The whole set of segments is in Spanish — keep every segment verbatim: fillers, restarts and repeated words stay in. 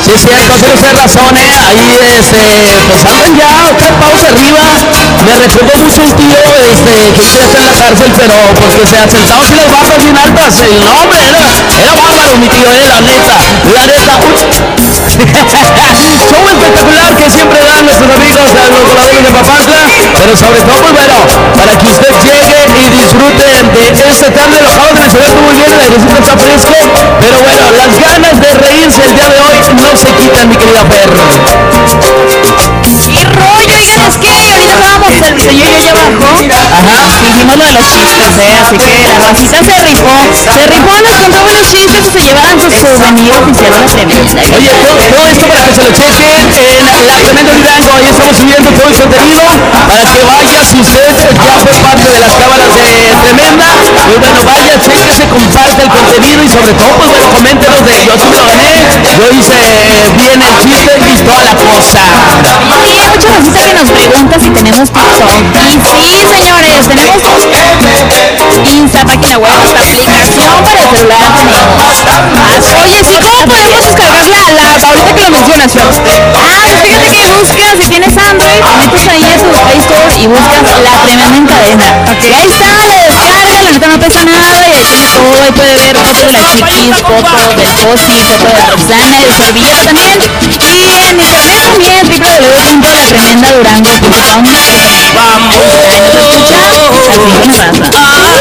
Sí, es cierto, tiene usted razón, ¿eh? Ahí, este, pues andan ya tres paus arriba. Me recordó mucho un tío, este, que quiere estar en la cárcel, pero porque se ha sentado así las barras bien altas. El nombre era, era bárbaro, mi tío, eh, la neta, la neta. Show espectacular que siempre dan nuestros amigos de los voladores de Papantla, pero sobre todo, pues bueno, para que usted llegue y disfrute de esta tarde. Lo acabo de mencionar muy bien, el airecito está fresco, pero bueno, las ganas de reírse el día de hoy no se quitan, mi querida Fer. ¡Qué rollo! Oigan, es que ahorita estábamos el señor y yo abajo. Ajá. Hicimos lo de los chistes, ¿eh? Así que la racita se rifó. Se rifó, nos contó buenos chistes y se llevaron su souvenir oficial a la tremenda. Oye, todo, todo esto para que se lo chequen en la Tremenda Durango. Ahí estamos subiendo todo el contenido para que vaya, si usted ya fue parte de las cámaras de Tremenda, pues bueno, vaya, chequese, comparta el contenido y sobre todo, pues bueno, coméntenos de yo sí me lo gané, yo hice bien el chiste y toda la cosa. Y hay mucha racita que nos pregunta si tenemos TikTok. Y sí, señores, tenemos Insta, página web, hasta aplicación para el celular tenemos. Oye, sí, ¿cómo podemos descargar la, la ahorita que lo mencionas, Fer? Ah, pues fíjate que buscas, si tienes Android, metes ahí en tu Play Store y buscas La Tremenda en Cadena. Y ahí está, la descarga, la neta no pesa nada y ahí tiene todo, ahí puede ver fotos de la chiquis, fotos del Cosi, fotos de Roxana, de Servilla también. Y en internet también, w w w punto la tremenda durango punto com. Vamos, ahí nos escucha, así con la raza.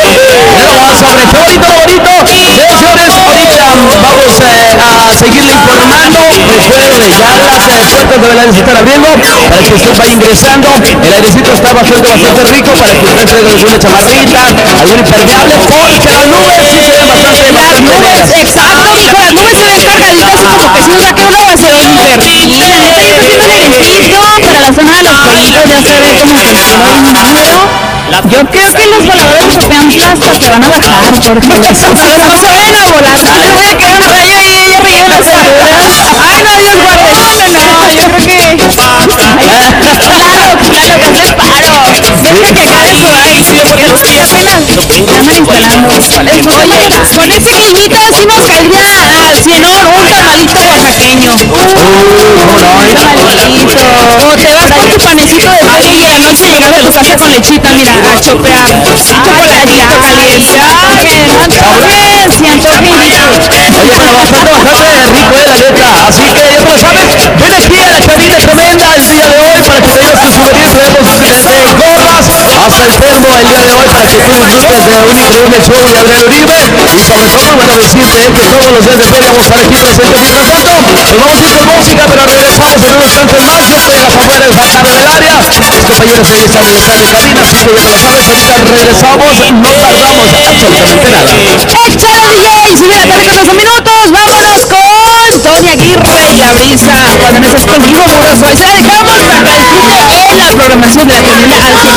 Pero sobre todo ahorita, bonito, señores, ahorita vamos eh, a seguirle informando. Recuerde, ya las eh, puertas del airecito están abriendo para que usted vaya ingresando. El airecito está bastante, bastante rico para que usted traiga alguna chamarrita, algún impermeable, porque las nubes sí se ven bastante, Las bastante nubes, negras. exacto, mijo, las nubes se ven cargaditas y como que si uno saque una se ve súper. Y la neta ya está haciendo el airecito para la zona de los pueblitos, ya se ve como que el cielo inmenso. Yo creo que los voladores de Papantla hasta se van a bajar porque no se vayan a volar, no se vaya a quedar un rayo ahí arriba en las alturas. Ay, no, Dios guarde. No, no, no, yo creo que... Ay, claro, claro, que hace paro. Deja que acabe su aire, porque no sé, apenas ya andan instalando. Oye, con este climita sí nos caería al cienón un tamalito oaxaqueño. ¿Cómo no? Un tamalito. O te vas con tu panecito de feria y a la noche llegas a tu casa con lechita, mira, a chopear. Chocolatito caliente. Ay, antojes y antojitos. Oye, pero bastante, bastante rico, eh, la neta. Así que ya tú lo sabes, ven aquí a la cabina tremenda el día de hoy para que te lleves tu souvenir. Tenemos desde gorras hasta el termo el día de hoy para que tú disfrutes de un increíble show de Adrián Uribe. Y sobre todo, bueno, decirte que todos los días de feria vamos a estar aquí presentes. Mientras tanto, nos vamos a ir con música, pero regresamos en unos instantes más. Yo estoy en las afueras bajando del área. Mis compañeros ahí están en la cabina, así que ya te lo sabes. Ahorita regresamos, no tardamos absolutamente nada. Échale, D J, sube la tarde con doce minutos, vámonos con Tony Aguirre y la brisa. Cuando no estás conmigo, burroso, ahí se la dejamos para que disfrute en la programación de la tremenda al